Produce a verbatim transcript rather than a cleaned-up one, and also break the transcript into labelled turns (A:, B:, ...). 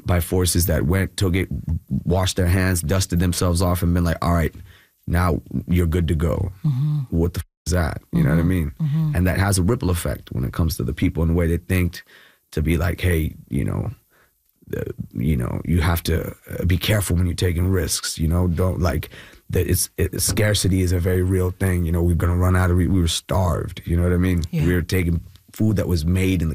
A: by forces that went, took it, washed their hands, dusted themselves off, and been like, all right, now you're good to go. Mm-hmm. What the f is that? You mm-hmm. know what I mean? Mm-hmm. And that has a ripple effect when it comes to the people and the way they think, to be like, hey, you know, the, you know, you have to be careful when you're taking risks. You know, don't like that. It's it, scarcity is a very real thing. You know, we're gonna run out of. We were starved. You know what I mean? Yeah. We were taking food that was made in the